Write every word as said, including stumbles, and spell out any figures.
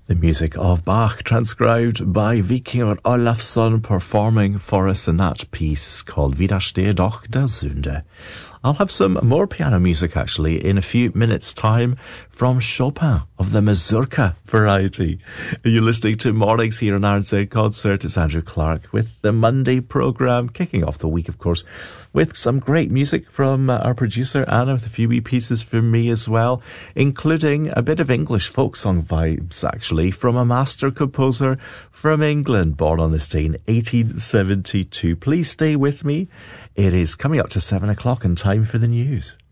The music of Bach, transcribed by Viking Olafsson, performing for us in that piece called Widerstehe doch der Sünde. I'll have some more piano music actually in a few minutes' time from Chopin of the Mazurka variety. You're listening to Mornings here on R Z Concert. It's Andrew Clark with the Monday programme, kicking off the week, of course, with some great music from uh, our producer Anna, with a few wee pieces from me as well, including a bit of English folk song vibes actually from a master composer from England, born on this day in eighteen seventy-two. Please stay with me. It is coming up to seven o'clock and time for the news.